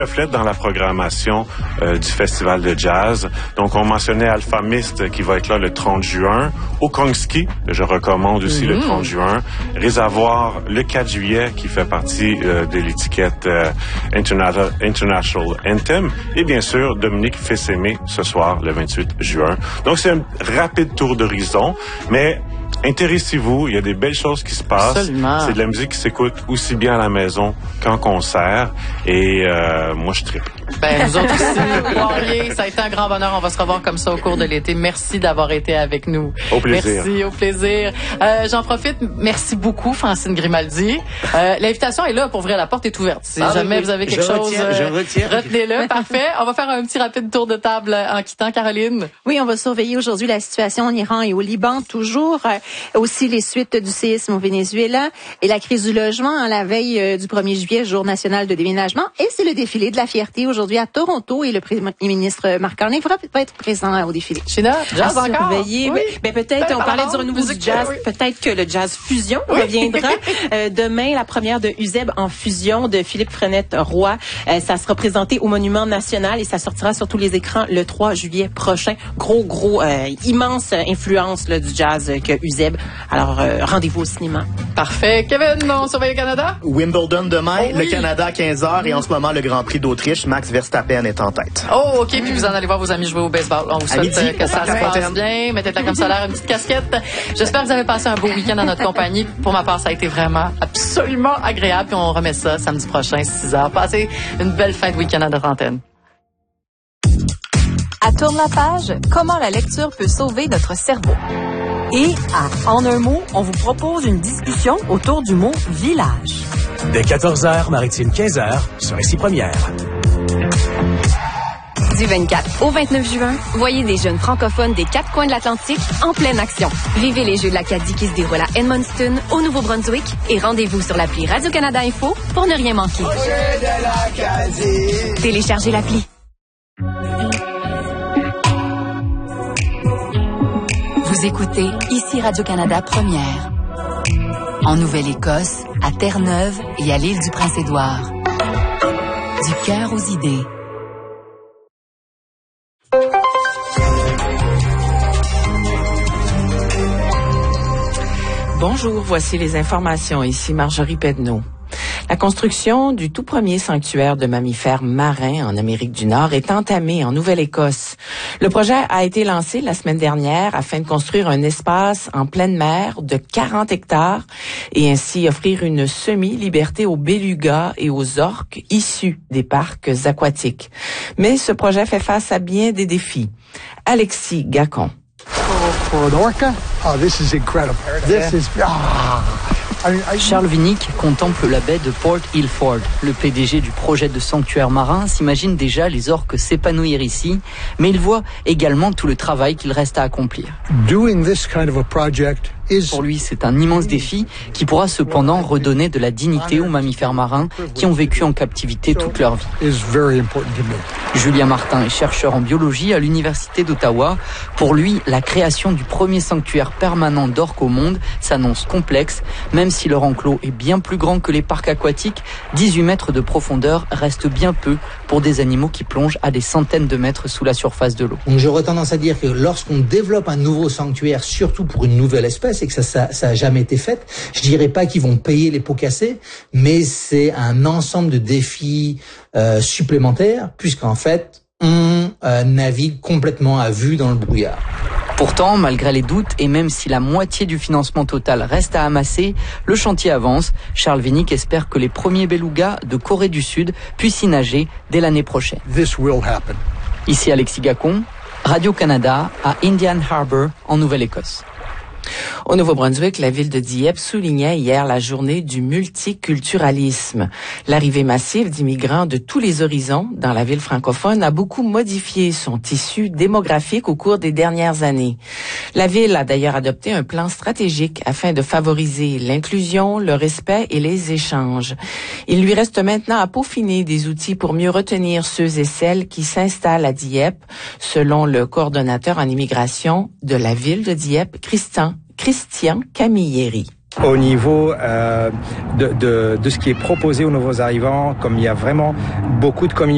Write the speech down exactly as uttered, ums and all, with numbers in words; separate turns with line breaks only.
reflète dans la programmation euh, du Festival de jazz. Donc, on mentionnait Alpha Mist qui va être là le trente juin. Okongski, que je recommande aussi mm-hmm. le trente juin. Réservoir le quatre juillet qui fait partie euh, de l'étiquette euh, Interna- International Anthem. Et bien sûr, Dominique Fils-Aimé ce soir, le vingt-huit juin. Donc, c'est un rapide tour d'horizon, mais intéressez-vous, il y a des belles choses qui se passent.
Absolument.
C'est de la musique qui s'écoute aussi bien à la maison qu'en concert. Et euh, moi, je trippe.
Ben, nous autres aussi, Poirier, ça a été un grand bonheur. On va se revoir comme ça au cours de l'été. Merci d'avoir été avec nous.
Au plaisir.
Merci, au plaisir. Euh, j'en profite. Merci beaucoup, Francine Grimaldi. Euh, l'invitation est là pour ouvrir la porte, est ouverte. Si ah, jamais oui, vous avez quelque
je
chose,
retiens,
euh,
je retiens.
retenez-le. Parfait. On va faire un petit rapide tour de table en quittant, Caroline.
Oui, on va surveiller aujourd'hui la situation en Iran et au Liban, toujours. Euh, aussi les suites du séisme au Venezuela et la crise du logement à la veille euh, du premier juillet, jour national de déménagement. Et c'est le défilé de la fierté aujourd'hui à Toronto et le premier ministre Mark Carney va être présent au défilé.
China, jazz
à
encore?
Surveiller.
Oui.
Ben, ben, peut-être,
ben,
on parlait du renouveau du jazz.
Oui.
Peut-être que le jazz fusion
oui.
reviendra. euh, demain, la première de Uzeb en fusion de Philippe Frenette-Roy. Euh, ça sera présenté au Monument National et ça sortira sur tous les écrans le trois juillet prochain. Gros, gros, euh, immense influence là, du jazz que Uzeb. Alors, euh, rendez-vous au cinéma.
Parfait. Kevin, on surveille le Canada?
Wimbledon demain,
oh, oui.
le Canada à quinze heures et en ce moment, le Grand Prix d'Autriche, Max Verstappen est en tête.
Oh, OK. Puis vous en allez voir vos amis jouer au baseball. On vous souhaite
midi,
que ça se passe bien. Mettez-la comme ça l'air, une petite casquette. J'espère que vous avez passé un beau week-end en notre compagnie. Pour ma part, ça a été vraiment absolument agréable. Puis on remet ça samedi prochain, six heures. Passez une belle fin de week-end à notre antenne.
À Tourne la page, comment la lecture peut sauver notre cerveau. Et à En un mot, on vous propose une discussion autour du mot village.
Dès quatorze heures, Maritime quinze heures, sur Ici Première.
Du vingt-quatre au vingt-neuf juin, voyez des jeunes francophones des quatre coins de l'Atlantique en pleine action. Vivez les Jeux de l'Acadie qui se déroulent à Edmundston, au Nouveau-Brunswick, et rendez-vous sur l'appli Radio-Canada Info pour ne rien manquer. Téléchargez l'appli.
Vous écoutez Ici Radio-Canada Première. En Nouvelle-Écosse, à Terre-Neuve et à l'île du Prince-Édouard. Du cœur aux idées.
Bonjour, voici les informations. Ici Marjorie Pedneau. La construction du tout premier sanctuaire de mammifères marins en Amérique du Nord est entamée en Nouvelle-Écosse. Le projet a été lancé la semaine dernière afin de construire un espace en pleine mer de quarante hectares et ainsi offrir une semi-liberté aux belugas et aux orques issus des parcs aquatiques. Mais ce projet fait face à bien des défis. Alexis Gacon.
For an orca, oh, this is incredible. This is ah.
Charles Winnick contemple la baie de Port Ilford. Le P D G du projet de sanctuaire marin s'imagine déjà les orques s'épanouir ici, mais il voit également tout le travail qu'il reste à accomplir.
Doing this kind of a project
Pour lui, c'est un immense défi qui pourra cependant redonner de la dignité aux mammifères marins qui ont vécu en captivité toute leur vie. Julien Martin est chercheur en biologie à l'Université d'Ottawa. Pour lui, la création du premier sanctuaire permanent d'orques au monde s'annonce complexe. Même si leur enclos est bien plus grand que les parcs aquatiques, dix-huit mètres de profondeur reste bien peu pour des animaux qui plongent à des centaines de mètres sous la surface de l'eau.
Donc j'aurais tendance à dire que lorsqu'on développe un nouveau sanctuaire, surtout pour une nouvelle espèce, et que ça, ça, ça a jamais été fait, je dirais pas qu'ils vont payer les pots cassés, mais c'est un ensemble de défis euh, supplémentaires, puisqu'en fait, on euh, navigue complètement à vue dans le brouillard.
Pourtant, malgré les doutes et même si la moitié du financement total reste à amasser, le chantier avance. Charles Winnick espère que les premiers belugas de Corée du Sud puissent y nager dès l'année prochaine.
This will happen.
Ici Alexis Gacon, Radio-Canada à Indian Harbour en Nouvelle-Écosse.
Au Nouveau-Brunswick, la ville de Dieppe soulignait hier la journée du multiculturalisme. L'arrivée massive d'immigrants de tous les horizons dans la ville francophone a beaucoup modifié son tissu démographique au cours des dernières années. La ville a d'ailleurs adopté un plan stratégique afin de favoriser l'inclusion, le respect et les échanges. Il lui reste maintenant à peaufiner des outils pour mieux retenir ceux et celles qui s'installent à Dieppe, selon le coordonnateur en immigration de la ville de Dieppe, Christian Christian Camilleri.
Au niveau euh, de, de, de ce qui est proposé aux nouveaux arrivants, comme il y a vraiment beaucoup de communication